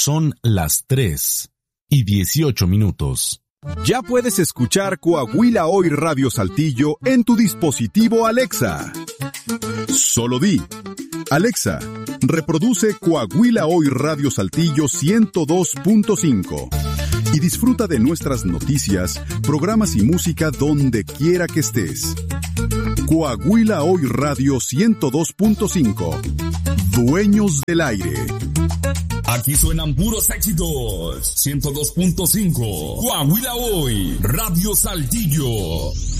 Son las 3:18. Ya puedes escuchar Coahuila Hoy Radio Saltillo en tu dispositivo Alexa. Solo di: Alexa, reproduce Coahuila Hoy Radio Saltillo 102.5 y disfruta de nuestras noticias, programas y música donde quiera que estés. Coahuila Hoy Radio 102.5. Dueños del aire. Aquí suenan puros éxitos. 102.5. Coahuila Hoy Radio Saltillo.